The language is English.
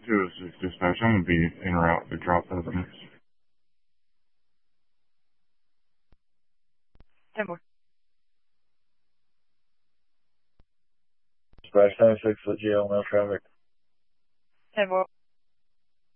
206 dispatch, I'm gonna be en route to drop evidence. 10-4. Dispatch 96 at GL, no traffic. 10-4.